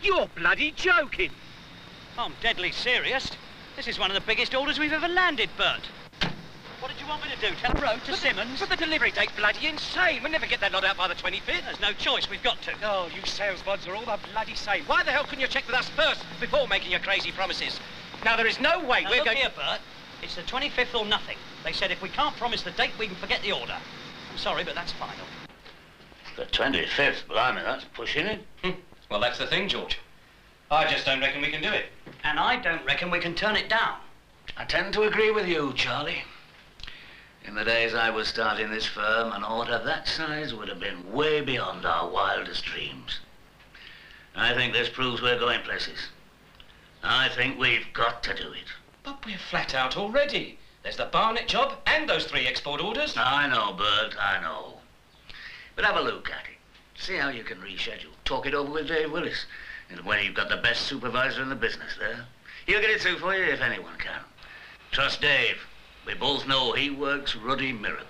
You're bloody joking. I'm deadly serious. This is one of the biggest orders we've ever landed, Bert. What did you want me to do? Tell the road to Simmons? But the delivery date's bloody insane. We'll never get that lot out by the 25th. There's no choice. We've got to. Oh, you sales buds are all the bloody same. Why the hell couldn't you check with us first before making your crazy promises? Now, there is no way Now, we're look going... here, Bert. It's the 25th or nothing. They said if we can't promise the date, we can forget the order. I'm sorry, but that's final. The 25th, blimey, that's pushing it. Well, that's the thing, George. I just don't reckon we can do it. And I don't reckon we can turn it down. I tend to agree with you, Charlie. In the days I was starting this firm, an order that size would have been way beyond our wildest dreams. I think this proves we're going places. I think we've got to do it. But we're flat out already. There's the Barnett job and those 3 export orders. I know, Bert, I know. But have a look at it. See how you can reschedule. Talk it over with Dave Willis. And when you've got the best supervisor in the business there, he'll get it through for you if anyone can. Trust Dave. We both know he works ruddy miracles.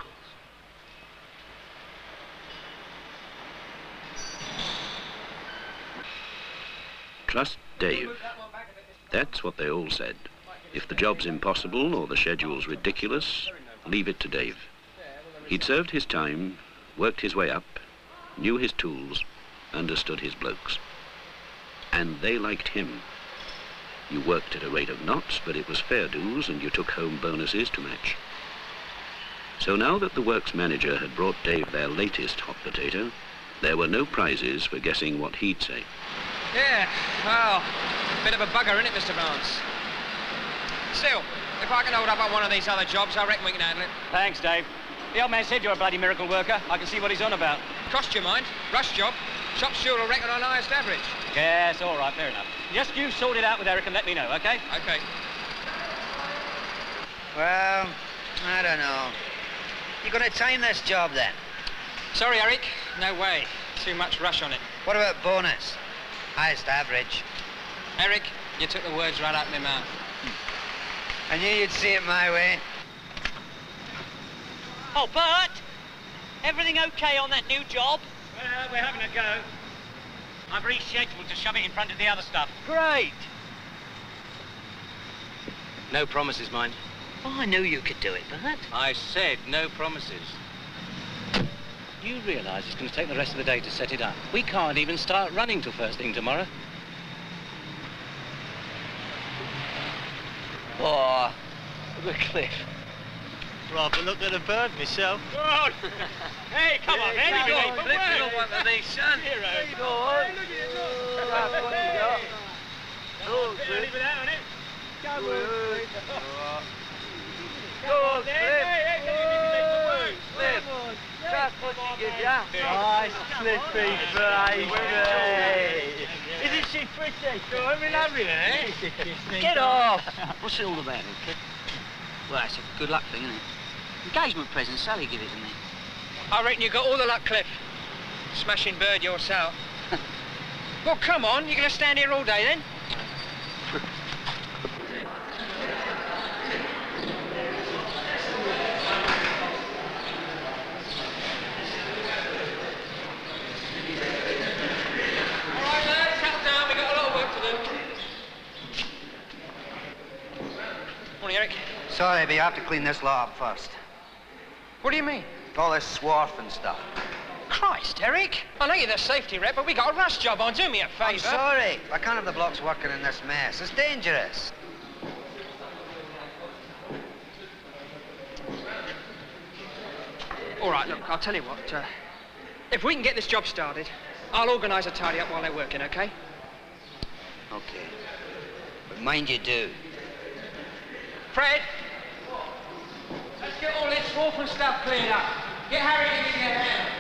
Trust Dave. That's what they all said. If the job's impossible or the schedule's ridiculous, leave it to Dave. He'd served his time, worked his way up, knew his tools, understood his blokes. And they liked him. You worked at a rate of knots, but it was fair dues, and you took home bonuses to match. So now that the works manager had brought Dave their latest hot potato, there were no prizes for guessing what he'd say. Yeah, well, bit of a bugger, isn't it, Mr. Barnes? Still, if I can hold up on one of these other jobs, I reckon we can handle it. Thanks, Dave. The old man said you're a bloody miracle worker. I can see what he's on about. Cost you mind. Rush job. Shop steward will reckon on highest average. Yes, all right, fair enough. Just you sort it out with Eric and let me know, OK? OK. Well, I don't know. You gonna time this job, then? Sorry, Eric. No way. Too much rush on it. What about bonus? Highest average. Eric, you took the words right out of my mouth. I knew you'd see it my way. Oh, Bert! Everything OK on that new job? Well, we're having a go. I've rescheduled to shove it in front of the other stuff. Great! No promises, mind. Oh, I knew you could do it, Bert. I said no promises. You realise it's going to take the rest of the day to set it up. We can't even start running till first thing tomorrow. Oh, look at the cliff. Rather look at a bird myself. Oh. Hey, come on, man. You don't want the big son. Go on. Hey, look at it. Oh, leave it out, innit? Come on. Go on, Cliff. Cliff, try pushing you down. Nice, Cliffy, baby. Isn't she pretty? Go on, we'll have it, eh? Get off! What's it all about, Cliff? Well, it's a good luck thing, isn't it? Engagement present, Sally give it to me. I reckon you got all the luck, Cliff. Smashing bird yourself. Well, come on. You gonna stand here all day, then? Morning, Eric. Sorry, but you have to clean this lot up first. What do you mean? All this swarf and stuff. Christ, Eric. I know you're the safety rep, but we got a rush job on. Do me a favour. I'm sorry. I can't have the blocks working in this mess. It's dangerous. All right, look, I'll tell you what. If we can get this job started, I'll organise a tidy up while they're working, OK? OK. But mind you do. Fred! Let's get all this swarf and stuff cleared up. Get Harry to give you a hand.